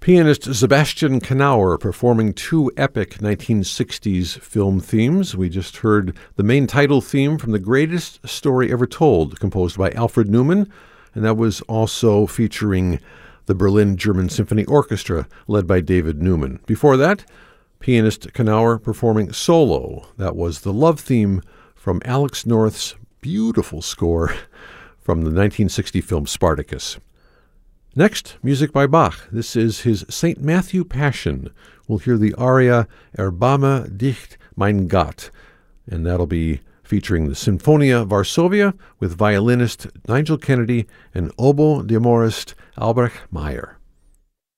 Pianist Sebastian Knauer performing two epic 1960s film themes. We just heard the main title theme from The Greatest Story Ever Told, composed by Alfred Newman, and that was also featuring the Berlin German Symphony Orchestra, led by David Newman. Before that, pianist Knauer performing solo. That was the love theme from Alex North's beautiful score from the 1960 film Spartacus. Next, music by Bach. This is his St. Matthew Passion. We'll hear the aria Erbarme dich, mein Gott, and that'll be featuring the Sinfonia Varsovia with violinist Nigel Kennedy and oboe d'amorist Albrecht Meyer.